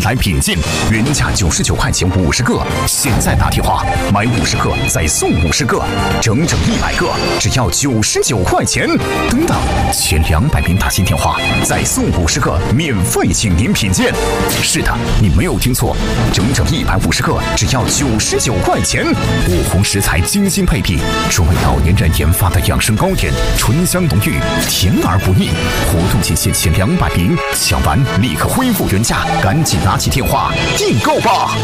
来品鉴，原价99块钱50个，现在打电话买50个再送50个，整整100个，只要99块钱。等等，前200名打进电话再送50个，免费请您品鉴。是的，你没有听错，整整150个，只要99块钱。五红食材精心配比，专为老年人研发的养生糕点，醇香浓郁，甜而不腻。活动期限前200名，抢完立刻恢复原价，赶紧拿起电话订购吧。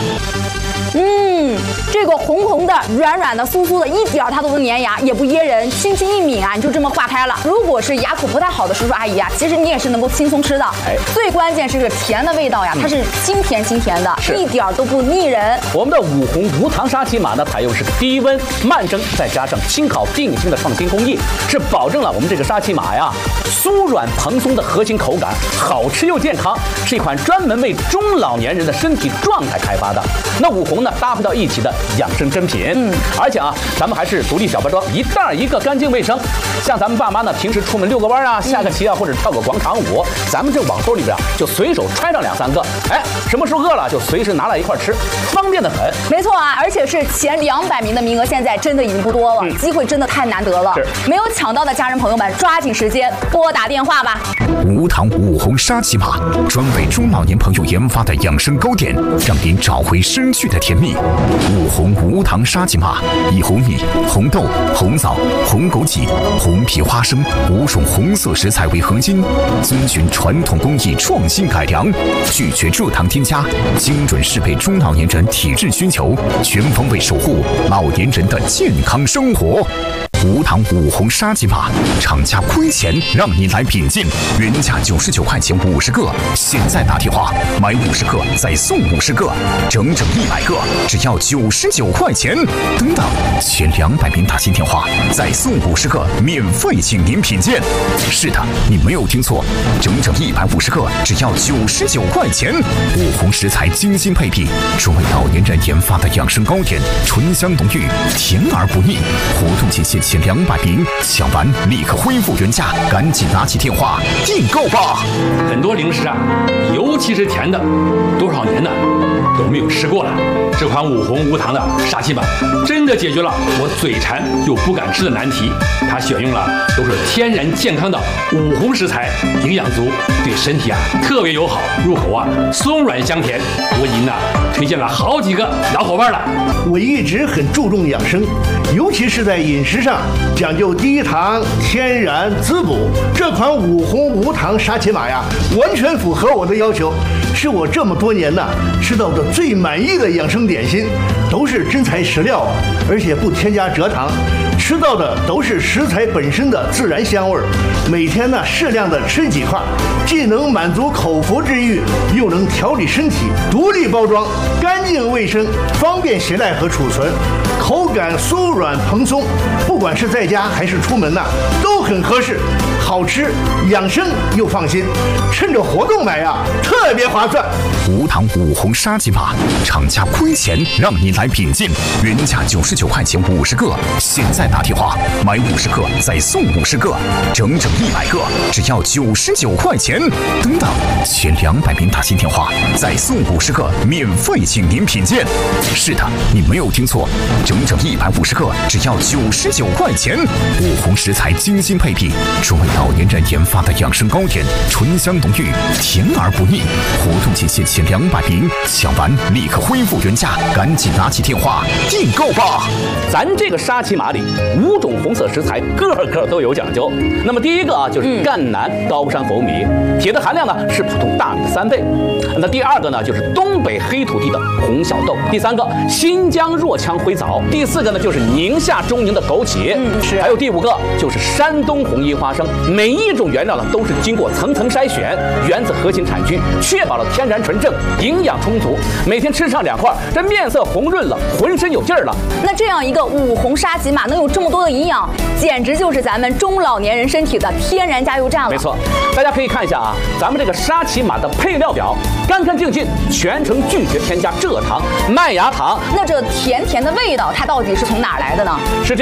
这个红红的、软软的、酥酥的，一点它都不粘牙，也不噎人，轻轻一抿啊，你就这么化开了。如果是牙口不太好的叔叔阿姨啊，其实你也是能够轻松吃的。最关键是这个甜的味道呀，它是清甜的，一点都不腻人。 我们的五红无糖沙琪玛呢，采用是低温慢蒸，再加上轻烤定型的创新工艺，是保证了我们这个沙琪玛呀酥软蓬松的核心口感，好吃又健康，是一款专门为中老年人的身体状态开发的。那五红呢，搭配到一起的养生珍品，而且啊，咱们还是独立小包装，一袋一个，干净卫生。像咱们爸妈呢，平时出门遛个弯啊，下个棋啊，或者跳个广场舞，咱们这网兜里边就随手揣上2、3个，什么时候饿了就随时拿来一块吃，方便的很。 没错啊，而且是前200名的名额，现在真的已经不多了，机会真的太难得了。没有抢到的家人朋友们，抓紧时间拨打电话吧。 无糖五红沙琪玛，专为中老年朋友研发的养生糕点，让您找回失去的甜蜜。五红无糖沙琪玛，以红米、红豆、红枣、红枸杞、红皮花生5种红色食材为核心，遵循传统工艺创新改良，拒绝蔗糖添加，精准适配中老年人体质需求，全方位守护老年人的健康生活。无糖五红沙琪玛，厂家亏钱让你来品鉴，原价99块钱50个，现在打电话买50个再送50个，整整100个，只要99块钱。等等，前200名打进电话再送50个，免费请您品鉴。是的，你没有听错，整整150个，只要99块钱。五红食材精心配比，专为老年人研发的养生糕点，醇香浓郁，甜而不腻。活动期限前200名，抢完立刻恢复原价，赶紧拿起电话订购吧。 很多零食啊，尤其是甜的，多少年呢都没有吃过了。这款五红无糖的沙琪玛真的解决了我嘴馋又不敢吃的难题。它选用了都是天然健康的五红食材，营养足，对身体啊特别友好，入口啊松软香甜。我已经呢推荐了好几个老伙伴了。 我一直很注重养生，尤其是在饮食上讲究低糖、天然、滋补。这款五红无糖沙琪玛呀，完全符合我的要求，是我这么多年吃到的最满意的养生点心，都是真材实料啊，而且不添加蔗糖，吃到的都是食材本身的自然香味。每天适量的吃几块，既能满足口腹之欲，又能调理身体。独立包装，干净卫生，方便携带和储存，口感酥软蓬松，不管是在家还是出门都很合适，好吃养生又放心。趁着活动买特别划算。 无糖五红沙琪玛，厂家亏钱让你来品鉴，原价99块钱50个，现在打电话买50个再送50个，整整100个，只要99块钱。等等，前200名打进电话再送50个，免费请您品鉴。是的，你没有听错，整整150个，只要99块钱。五红食材精心配比，专为老年人研发的养生糕点，醇香浓郁，甜而不腻。活动期限前200名，抢完立刻恢复原价，赶紧拿起电话订购吧。 咱这个沙琪玛里5种红色食材，个个都有讲究。那么第一个就是赣南高山佛米，铁的含量是普通大米的3倍。那第2个就是东北黑土地的红小豆，第3个新疆若羌灰枣，第4个就是宁夏中宁的枸杞，还有第5个就是山东红衣花生。每一种原料都是经过层层筛选，源自核心产区，确保了天然纯正，营养充足。每天吃上2块，这面色红润了，浑身有劲儿了。 那这样一个五红沙琪玛能有这么多的营养，简直就是咱们中老年人身体的天然加油站了。 没错，大家可以看一下咱们这个沙琪玛的配料表，干干净净，全程拒绝添加蔗糖、麦芽糖。 那这甜甜的味道，它到底是从哪儿来的呢？ 是这样的，咱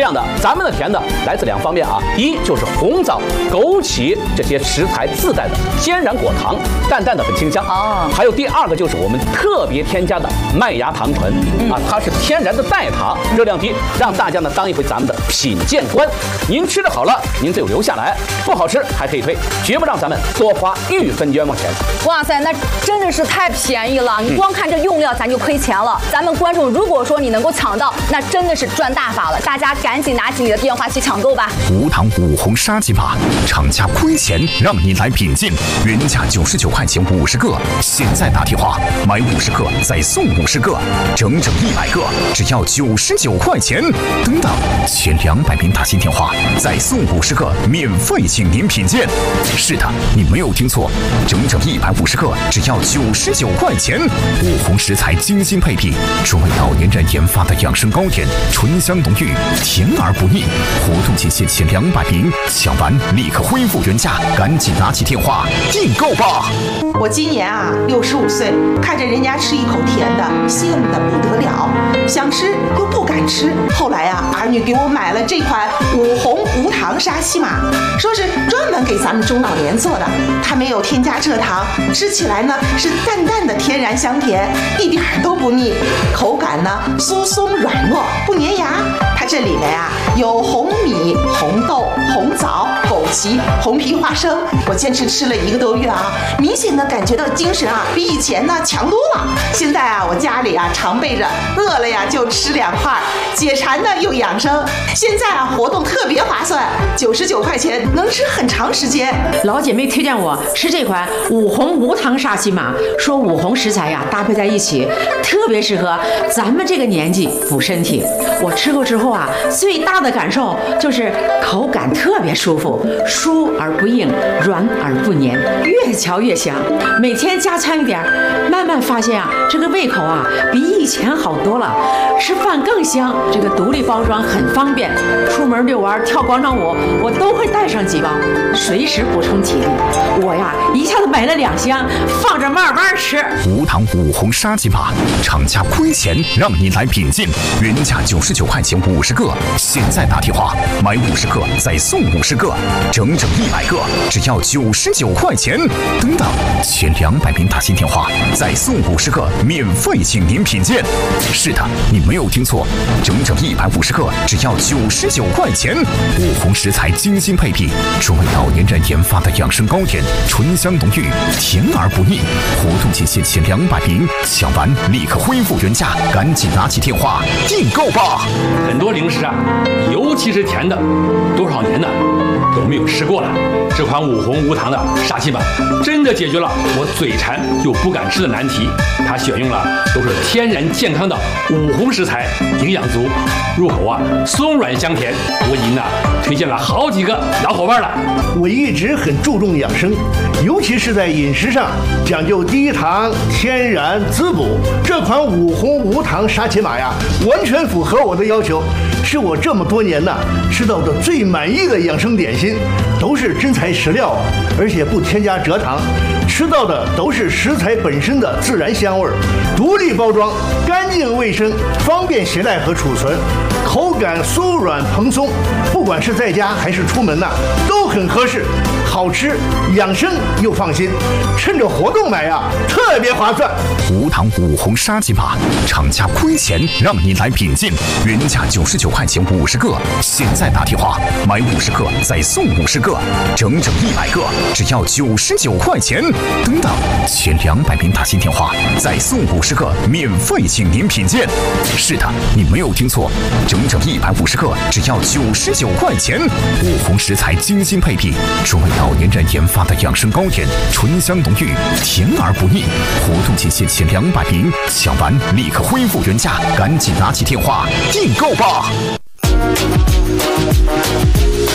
咱们的甜的来自2方面啊，一就是红枣、枸杞这些食材自带的天然果糖，淡淡的很清香啊。还有第2个就是我们特别添加的麦芽糖醇啊，它是天然的代糖，热量低，让大家呢当一回咱们的品鉴官。您吃的好了，您就留下来；不好吃还可以退，绝不让咱们多花1分冤枉钱。 哇塞，那真的是太便宜了！你光看这用料，咱就亏钱了。咱们观众如果说你能够抢到，那真的是赚大发了！大家赶紧拿起你的电话去抢购吧！ 无糖5红沙琪玛，厂家亏钱让你来品鉴，原价99块钱50个，现在打电话买50个再送50个，整整100个，只要99块钱。等等，前200名打进电话再送50个，免费请您品鉴。是的，你没有听错，整整150个，只要99块钱。5红食材精心配比，专为老年人研发的养生糕点，醇香浓郁，甜而不腻。活动期限前200名，抢完立刻恢复原价，赶紧拿起电话订购吧！ 我今年65岁，看着人家吃一口甜的，羡慕的不得了，想吃又不敢吃。后来儿女给我买了这款5红无糖沙琪玛，说是专门给咱们中老年做的，它没有添加蔗糖，吃起来呢是淡淡的天然香甜，一点都不腻，口感呢酥松软糯，不粘牙。它这里面有红米、红豆、红枣、枸杞、红皮花生。我坚持吃了1个多月明显的感觉到精神比以前呢强多了。现在我家里常备着，饿了就吃2块，解馋呢又养生。现在活动特别划算，99块钱能吃很长时间。 老姐妹推荐我吃这款5红无糖沙琪玛，说5红食材搭配在一起，特别适合咱们这个年纪补身体。我吃过之后最大的感受就是口感特别舒服，酥而不硬，软而不黏，越嚼越香。每天加餐一点，慢慢发现这个胃口比以前好多了，吃饭更香。这个独立包装很方便，出门遛弯、跳广场舞，我都会带上几包，随时补充体力。我一下子买了2箱，放着慢慢吃。 无糖5红沙琪玛，厂家亏钱让你来品鉴，原价99块钱50个，现在打电话买50个再送50个，整整100个，只要99块钱。等等，前200名打进电话再送50个，免费请您品鉴。是的，你没有听错，整整150个，只要99块钱。5红食材精心配比，专为老年人研发的养生糕点，醇香浓郁，甜而不腻。活动期限前200名，抢完立刻恢复原价，赶紧拿起电话订购吧！ 很多零食尤其是甜的，多少年的都没有吃过了。这款5红无糖的沙琪玛真的解决了我嘴馋又不敢吃的难题。它选用了都是天然健康的5红食材，营养足，入口松软香甜。我已经推荐了好几个老伙伴了。 我一直很注重养生，尤其是在饮食上讲究低糖、天然、滋补。这款5红无糖沙琪玛完全符合我的要求，是我这么多年吃到的最满意的养生点心，都是真材实料，而且不添加蔗糖，吃到的都是食材本身的自然香味，独立包装，干净卫生，方便携带和储存，口感酥软蓬松，不管是在家还是出门都很合适，好吃养生又放心，趁着活动买特别划算。 无糖5红沙琪玛，厂家亏钱让你来品鉴，原价99块钱50个，现在打电话买50个再送50个，整整100个，只要99块钱。等等，前200名打进电话再送50个，免费请您品鉴。是的，你没有听错，整整150个，只要99块钱。5红食材精心配比，专为老年人研发的养生糕点，醇香浓郁，甜而不腻。活动期限前200名，抢完立刻恢复原价，赶紧拿起电话订购吧！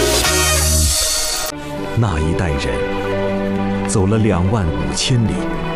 那一代人走了25000里。